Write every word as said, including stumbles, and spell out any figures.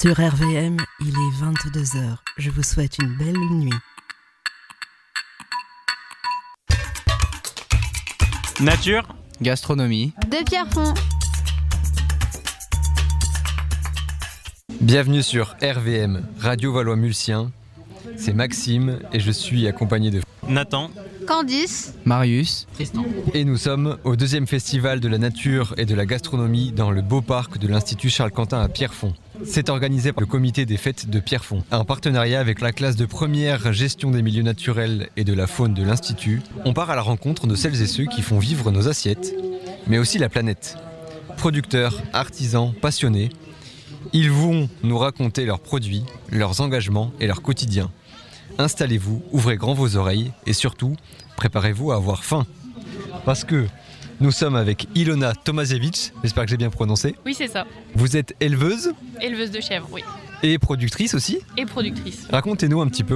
Sur R V M, il est vingt-deux heures. Je vous souhaite une belle nuit. Nature, gastronomie, de Pierrefonds. Bienvenue sur R V M, Radio Valois-Mulsien. C'est Maxime et je suis accompagné de Nathan, Candice, Marius, Tristan. Et nous sommes au deuxième festival de la nature et de la gastronomie dans le beau parc de l'Institut Charles-Quentin à Pierrefonds. C'est organisé par le comité des fêtes de Pierrefonds, en partenariat avec la classe de première gestion des milieux naturels et de la faune de l'Institut. On part à la rencontre de celles et ceux qui font vivre nos assiettes, mais aussi la planète. Producteurs, artisans, passionnés, ils vont nous raconter leurs produits, leurs engagements et leur quotidien. Installez-vous, ouvrez grand vos oreilles et surtout, préparez-vous à avoir faim. Parce que nous sommes avec Ilona Tomasiewicz, j'espère que j'ai bien prononcé. Oui, c'est ça. Vous êtes éleveuse Éleveuse de chèvres, oui. et productrice aussi. Et productrice. Racontez-nous un petit peu